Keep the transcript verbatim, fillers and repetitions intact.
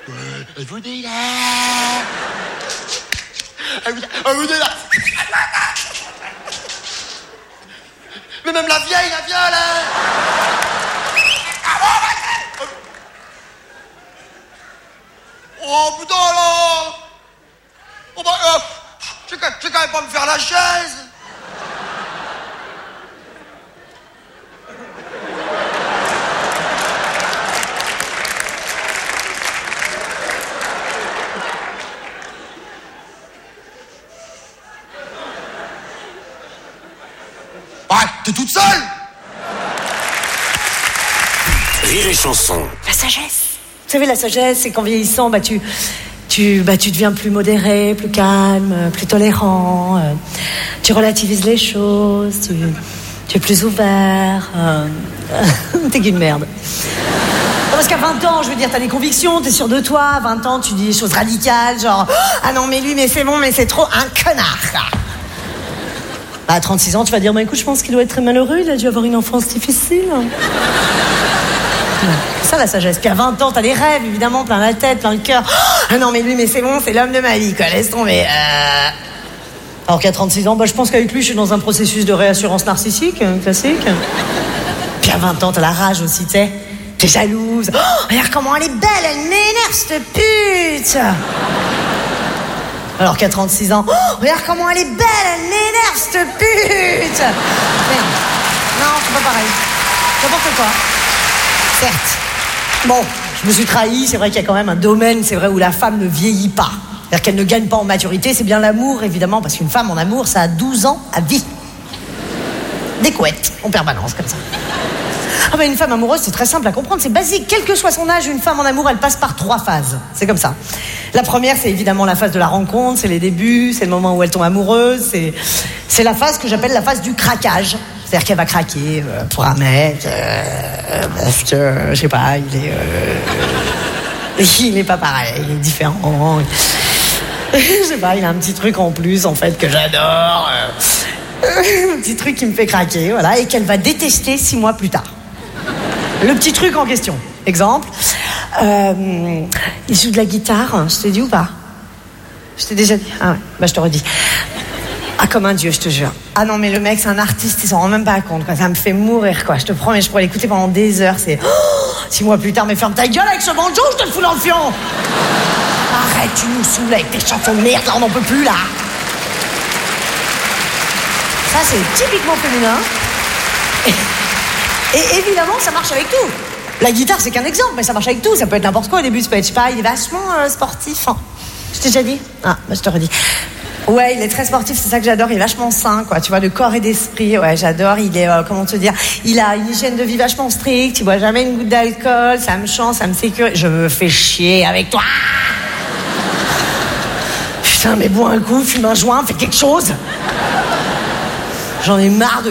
Elle vous dit là. Elle vous dit, elle vous dit là. Mais même la vieille, la viole, hein. Oh putain là. Oh bah, euh, tu sais quand même pas me faire la chaise. Ouais, t'es toute seule. Rire et chanson. La sagesse. Vous savez, la sagesse, c'est qu'en vieillissant, bah, tu, tu, bah, tu deviens plus modéré, plus calme, plus tolérant. Euh, tu relativises les choses, tu, tu es plus ouvert. Euh, t'es qu'une merde. Non, parce qu'à vingt ans, je veux dire, t'as des convictions, t'es sûr de toi. À vingt ans, tu dis des choses radicales, genre « Ah non, mais lui, mais c'est bon, mais c'est trop un connard !» Bah, à trente-six ans, tu vas dire, bah écoute, je pense qu'il doit être très malheureux, il a dû avoir une enfance difficile. C'est ça la sagesse. Puis à vingt ans, t'as des rêves, évidemment, plein la tête, plein le cœur. Ah non, mais lui, mais c'est bon, c'est l'homme de ma vie, quoi, laisse tomber. Euh... Alors qu'à trente-six ans, bah je pense qu'avec lui, je suis dans un processus de réassurance narcissique, classique. Puis à vingt ans, t'as la rage aussi, tu sais. T'es jalouse. Oh, regarde comment elle est belle, elle m'énerve, cette pute. Alors qu'à trente-six ans, oh, regarde comment elle est belle, elle m'énerve, cette pute. Mais non, c'est pas pareil. N'importe quoi. Certes. Bon, je me suis trahie, c'est vrai qu'il y a quand même un domaine, c'est vrai, où la femme ne vieillit pas. C'est-à-dire qu'elle ne gagne pas en maturité, c'est bien l'amour, évidemment, parce qu'une femme en amour, ça a douze ans à vie. Des couettes, en permanence, comme ça. Ah ben une femme amoureuse, c'est très simple à comprendre, c'est basique. Quel que soit son âge, une femme en amour, elle passe par trois phases. C'est comme ça. La première, c'est évidemment la phase de la rencontre, c'est les débuts, c'est le moment où elle tombe amoureuse, c'est, c'est la phase que j'appelle la phase du craquage. C'est-à-dire qu'elle va craquer euh, pour un mec, euh, parce que, euh, je sais pas, il est... Euh, il est pas pareil, il est différent. Je sais pas, il a un petit truc en plus, en fait, que j'adore. Euh, un petit truc qui me fait craquer, voilà, et qu'elle va détester six mois plus tard. Le petit truc en question. Exemple, euh, il joue de la guitare, je t'ai dit ou pas? Je t'ai déjà dit? Ah ouais, bah je te redis. Ah, comme un dieu, je te jure. Ah non, mais le mec, c'est un artiste, il s'en rend même pas compte, quoi. Ça me fait mourir, quoi. Je te promets, je pourrais l'écouter pendant des heures, c'est... Oh, six mois plus tard, mais ferme ta gueule avec ce banjo, je te le fous dans le fion. Arrête, tu nous saoules avec tes chansons de merde, là, on n'en peut plus, là. Ça, c'est typiquement féminin. Et... Et évidemment, ça marche avec tout. La guitare, c'est qu'un exemple, mais ça marche avec tout. Ça peut être n'importe quoi. Au début, ça peut être, je sais pas, il est vachement euh, sportif. Hein. Je t'ai déjà dit? Ah, bah je te redis. Ouais, il est très sportif, c'est ça que j'adore. Il est vachement sain, quoi. Tu vois, de corps et d'esprit. Ouais, j'adore. Il est, euh, comment te dire, il a une hygiène de vie vachement stricte. Il boit jamais une goutte d'alcool. Ça me chante, ça me sécurise. Je me fais chier avec toi. Putain, mais bois un coup, fume un joint, fais quelque chose. J'en ai marre de